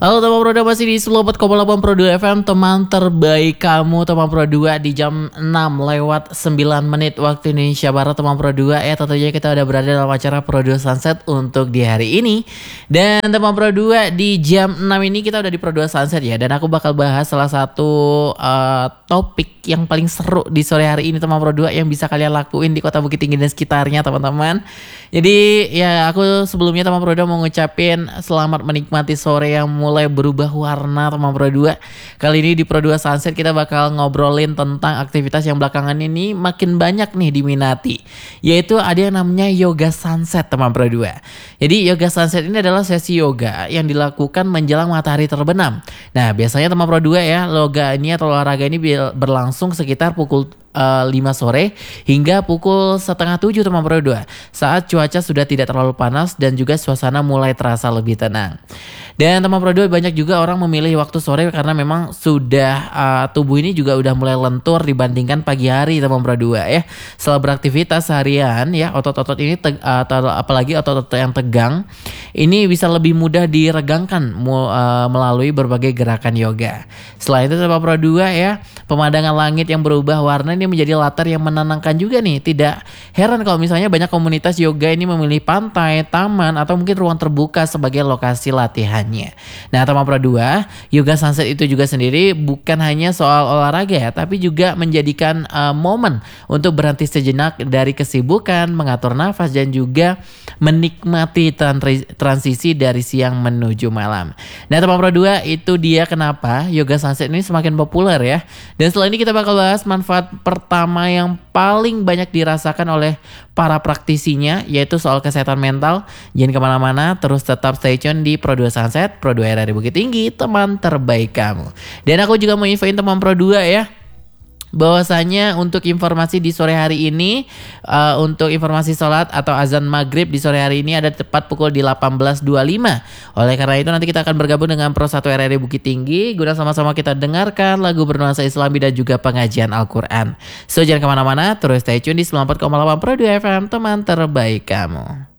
Halo teman Pro 2, masih di 94,8 Pro 2 FM, teman terbaik kamu teman Pro 2 di jam 6:09 waktu Indonesia Barat teman Pro 2 ya. Tentunya kita udah berada dalam acara Pro 2 Sunset untuk di hari ini. Dan teman Pro 2 di jam 6 ini kita udah di Pro 2 Sunset ya. Dan aku bakal bahas salah satu topik yang paling seru di sore hari ini teman Pro 2 yang bisa kalian lakuin di Kota Bukit Tinggi dan sekitarnya teman-teman. Jadi ya aku sebelumnya teman Pro 2 mau ngucapin selamat menikmati sore yang mulai berubah warna teman Pro 2. Kali ini di Pro 2 Sunset kita bakal ngobrolin tentang aktivitas yang belakangan ini makin banyak nih diminati. Yaitu ada yang namanya yoga sunset teman Pro 2. Jadi yoga sunset ini adalah sesi yoga yang dilakukan menjelang matahari terbenam. Nah biasanya teman Pro 2 ya, yoga ini atau olahraga ini berlangsung sekitar pukul 5 sore hingga pukul 6:30 teman Pro 2 saat cuaca sudah tidak terlalu panas dan juga suasana mulai terasa lebih tenang. Dan teman Pro 2 banyak juga orang memilih waktu sore karena memang sudah tubuh ini juga udah mulai lentur dibandingkan pagi hari teman Pro 2 ya. Setelah beraktivitas seharian ya, otot-otot ini apalagi otot-otot yang tegang ini bisa lebih mudah diregangkan melalui berbagai gerakan yoga. Selain itu teman Pro 2 ya, pemandangan langit yang berubah warna ini menjadi latar yang menenangkan juga nih. Tidak heran kalau misalnya banyak komunitas yoga ini memilih pantai, taman, atau mungkin ruang terbuka sebagai lokasi latihannya. Nah teman Pro 2, yoga sunset itu juga sendiri bukan hanya soal olahraga ya, tapi juga menjadikan momen untuk berhenti sejenak dari kesibukan, mengatur nafas, dan juga menikmati transisi dari siang menuju malam. Nah teman Pro 2, itu dia kenapa yoga sunset ini semakin populer ya. Dan setelah ini kita bakal bahas manfaat pertama yang paling banyak dirasakan oleh para praktisinya, yaitu soal kesehatan mental. Jangan kemana-mana, terus tetap stay tune di Pro 2 Sunset, Pro 2 RRI Bukit Tinggi, teman terbaik kamu. Dan aku juga mau infoin teman Pro 2 ya, bahwasanya untuk informasi di sore hari ini, untuk informasi sholat atau azan maghrib di sore hari ini ada tepat pukul di 18.25. Oleh karena itu nanti kita akan bergabung dengan Pro 1 RRI Bukit Tinggi guna sama-sama kita dengarkan lagu bernuansa Islami dan juga pengajian Al-Quran. So jangan kemana-mana, terus stay tune di 94,8 Pro 2 FM, teman terbaik kamu.